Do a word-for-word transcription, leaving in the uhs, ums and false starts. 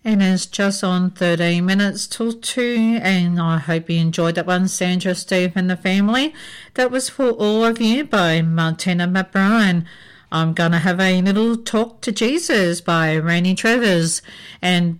And it's just on thirteen minutes till two, and I hope you enjoyed that one, Sandra, Steve and the family. That was For All of You by Martina McBride. I'm going to have a little Talk to Jesus by Rainy Travers. And